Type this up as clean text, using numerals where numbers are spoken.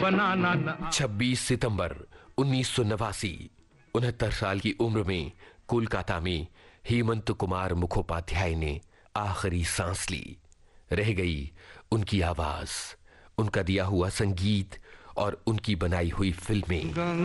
बनाना 26 सितंबर 1989, 69 साल की उम्र में कोलकाता में हेमंत कुमार मुखोपाध्याय ने आखिरी सांस ली। रह गई उनकी आवाज, उनका दिया हुआ संगीत और उनकी बनाई हुई फिल्में।